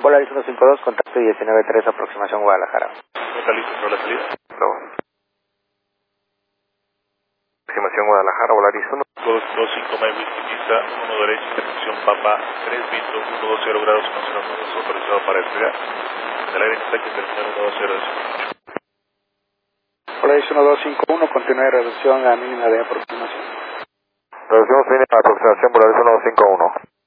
Polaris 152, contacto 19-3, aproximación Guadalajara. ¿Está listo para la salida? No. Aproximación Guadalajara, Polaris 1. 225 Mike Whisky Pista, 1 derecho, dirección Papa, 3 Vito, 120 grados, 109, autorizado para despegar. El aire está que termina 120. Polaris 1251, continúe reducción a mínima de aproximación. Reducción mínima de aproximación, Polaris 151.